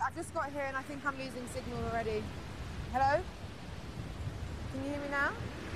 I've just got here and I think I'm losing signal already. Hello? Can you hear me now?